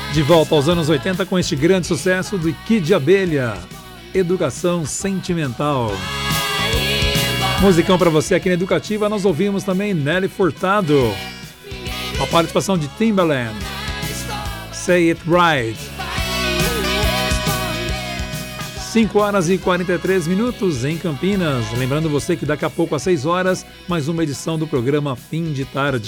De volta aos anos 80 com este grande sucesso do Kid Abelha, Educação Sentimental. Musicão para você aqui na Educativa. Nós ouvimos também Nelly Furtado, a participação de Timbaland, Say It Right. 5 horas e 43 minutos em Campinas. Lembrando você que daqui a pouco às 6 horas, mais uma edição do programa Fim de Tarde.